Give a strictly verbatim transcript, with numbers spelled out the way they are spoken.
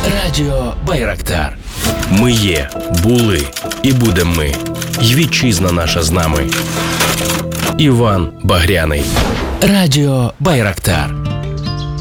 Радіо Байрактар. Ми є, були і будем ми. Й вітчизна наша з нами. Іван Багряний. Радіо Байрактар.